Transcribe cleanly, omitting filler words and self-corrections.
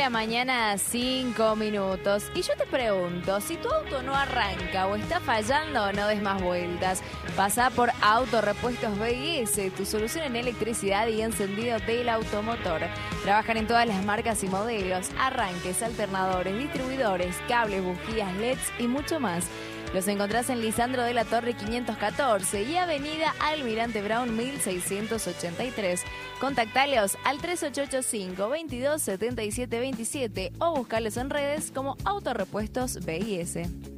la mañana, 5 minutos. Y yo te pregunto, si tu auto no arranca o está fallando, no des más vueltas. Pasá por Autorepuestos BIS, tu solución en electricidad y encendido del automotor. Trabajan en todas las marcas y modelos, arranques, alternadores, distribuidores, cables, bujías, LEDs y mucho más. Los encontrás en Lisandro de la Torre 514 y Avenida Almirante Brown 1683. Contactalos al 3885-227727 o buscalos en redes como Autorepuestos BIS.